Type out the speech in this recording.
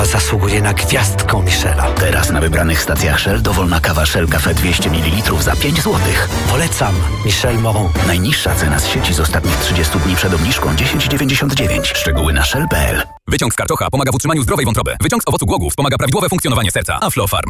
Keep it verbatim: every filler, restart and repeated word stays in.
zasługuje na gwiazdkę Michela. Teraz na wybranych stacjach Shell dowolna kawa Shell Cafe dwieście mililitrów za pięć złotych. Polecam. Michel Moron. Najniższa cena z sieci z ostatnich trzydziestu dni przed obniżką dziesięć dziewięćdziesiąt dziewięć. Szczegóły na shell kropka p l. Wyciąg z karczocha pomaga w utrzymaniu zdrowej wątroby. Wyciąg z owocu głogów pomaga prawidłowe funkcjonowanie serca. Aflofarm.